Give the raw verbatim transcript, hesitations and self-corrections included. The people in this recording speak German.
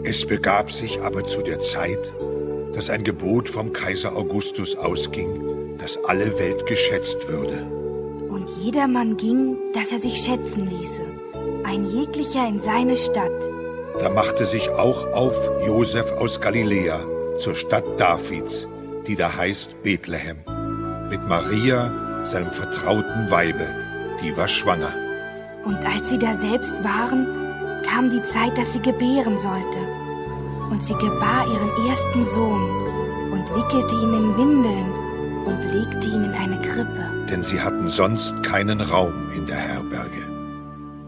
Es begab sich aber zu der Zeit, dass ein Gebot vom Kaiser Augustus ausging, dass alle Welt geschätzt würde. Und jedermann ging, dass er sich schätzen ließe, ein jeglicher in seine Stadt. Da machte sich auch auf Josef aus Galiläa zur Stadt Davids, die da heißt Bethlehem, mit Maria, seinem vertrauten Weibe, die war schwanger. Und als sie da selbst waren, kam die Zeit, dass sie gebären sollte. Und sie gebar ihren ersten Sohn und wickelte ihn in Windeln und legte ihn in eine Krippe. Denn sie hatten sonst keinen Raum in der Herberge.